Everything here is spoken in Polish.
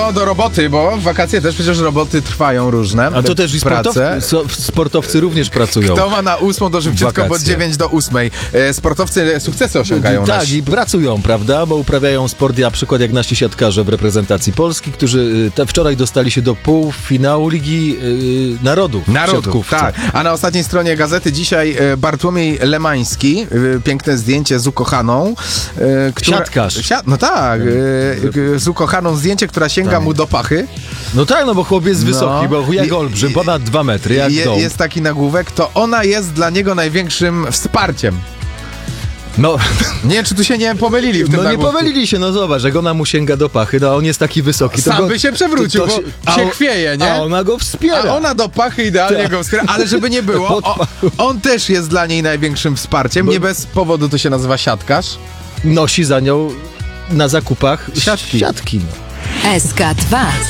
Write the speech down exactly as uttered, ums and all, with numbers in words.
No, do roboty, bo w wakacje też przecież roboty trwają różne. A to też i sportow- so, sportowcy również pracują. Kto ma na ósmą to szybciutko, bo od Wakacje. dziewięć do ósmej. E, sportowcy sukcesy osiągają. Tak, nasi. i pracują, prawda? Bo uprawiają sport, na przykład jak nasi siatkarze w reprezentacji Polski, którzy y, te wczoraj dostali się do półfinału Ligi y, Narodów. w Narodów, siatkówce. tak. A na ostatniej stronie gazety dzisiaj e, Bartłomiej Lemański, e, piękne zdjęcie z ukochaną. E, która, Siatkarz. Siat, no tak, e, e, z ukochaną zdjęcie, która sięga Tak. mu do pachy. No tak, no bo chłopiec jest No. wysoki, bo jak Je- olbrzym, ponad dwa metry, jak Je, dom. jest taki nagłówek, to ona jest dla niego największym wsparciem. No, Nie wiem, czy tu się nie pomylili w tym no nie nagłówku. pomylili się, no zobacz, jak ona mu sięga do pachy, no a on jest taki wysoki. to Sam go, by się przewrócił, to- to bo a się on- chwieje, nie? A ona go wspiera. A ona do pachy idealnie Tak. go wspiera, ale żeby nie było, Pod o, pachą. on też jest dla niej największym wsparciem. Bo- Nie bez powodu to się nazywa siatkarz. Nosi za nią na zakupach Siatki. siatki. S K dwa.